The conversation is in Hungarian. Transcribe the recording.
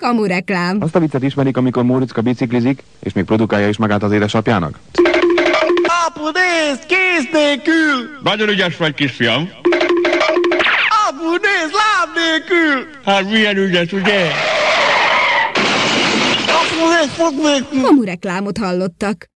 Kamureklám. Azt a viccet ismerik, amikor Móriczka biciklizik, és még produkálja is magát az édesapjának? Apu, nézd, kéz nélkül! Nagyon ügyes vagy, kisfiam. Apu, nézd, láb nélkül! Hát milyen ügyes, ugye? Apu, nézd, fog nélkül! Kamureklámot hallottak.